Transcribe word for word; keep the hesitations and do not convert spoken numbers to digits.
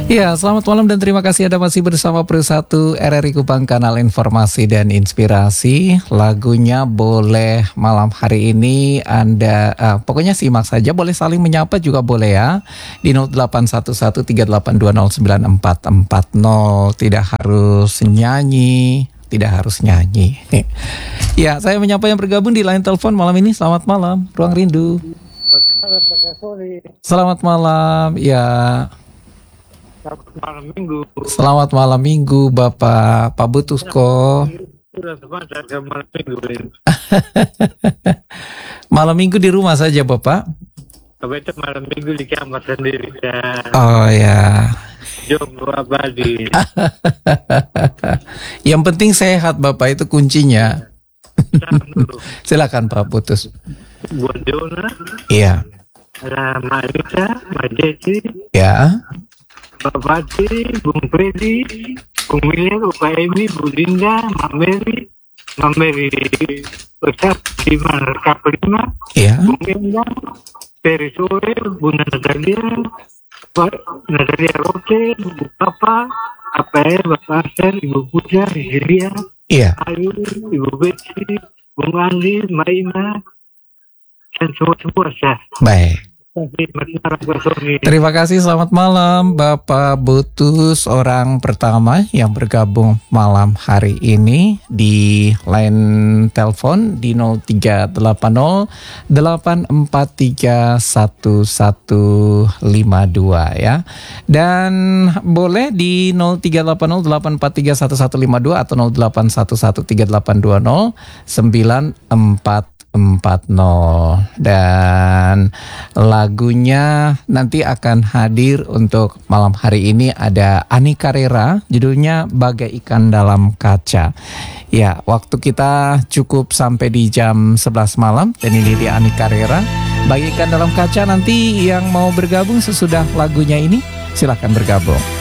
Ya, selamat malam dan terima kasih Anda masih bersama Pro satu R R I Kupang, kanal informasi dan inspirasi. Lagunya boleh malam hari ini Anda, uh, pokoknya simak saja, boleh saling menyapa juga boleh ya. Di nol delapan satu satu tiga delapan dua nol sembilan empat empat nol, tidak harus nyanyi, tidak harus nyanyi. Ya, saya menyapa yang bergabung di line telepon malam ini. Selamat malam, Ruang Rindu. Selamat malam, ya. Selamat malam minggu. Selamat malam minggu, Bapak Pak Butusko. Sudah sepakat ke malam minggu. Malam minggu di rumah saja, Bapak? Tapi itu malam minggu di kamar sendiri kan. Oh ya. Jomblo abadi. Yang penting sehat, Bapak, itu kuncinya. Silakan Pak Putus. Buat Jona. Iya. Ada Mak Rita, Mak Jeci. Ya. Pak Fati, Bung Freddy, Bung William, Pak Emi, Bu Linda, Mak Mary, Mak Mary Ustaz Diman Kaplima, Iya. Bung Endang, Peri Sore, Bu Natalia, Pak Natalia Roke, Bu Papa, A P R, Bapak Arsen, Ibu Puja, Hiria, Iya. Ayu, Ibu Betsy, Bung Andi, Mbak Ina, dan semua-semua sah. Baik. Terima Terima kasih, selamat malam Bapak Butus, orang pertama yang bergabung malam hari ini di line telepon di nol tiga delapan nol delapan empat tiga satu satu lima dua ya. Dan boleh di nol tiga delapan nol delapan empat tiga satu satu lima dua atau nol delapan satu satu tiga delapan dua nol sembilan empat empat nol. Dan lagunya nanti akan hadir untuk malam hari ini ada Ani Carrera, judulnya Bagai Ikan Dalam Kaca. Ya, waktu kita cukup sampai di jam sebelas malam, dan ini dia Ani Carrera, Bagai Ikan Dalam Kaca. Nanti yang mau bergabung sesudah lagunya ini silahkan bergabung.